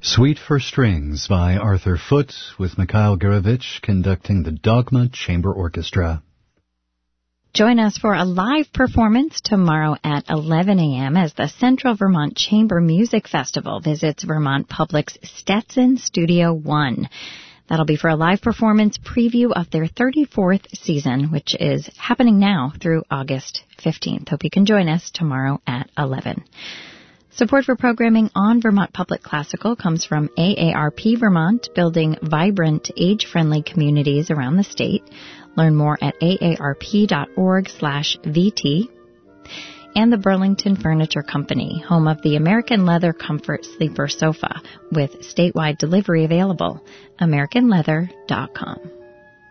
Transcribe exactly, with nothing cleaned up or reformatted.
Suite for Strings by Arthur Foote, with Mikhail Gurevich conducting the Dogma Chamber Orchestra. Join us for a live performance tomorrow at eleven a.m. as the Central Vermont Chamber Music Festival visits Vermont Public's Stetson Studio One. That'll be for a live performance preview of their thirty-fourth season, which is happening now through August fifteenth. Hope you can join us tomorrow at eleven. Support for programming on Vermont Public Classical comes from A A R P Vermont, building vibrant, age-friendly communities around the state. Learn more at aarp.org slash VT. And the Burlington Furniture Company, home of the American Leather Comfort Sleeper Sofa, with statewide delivery available. american leather dot com.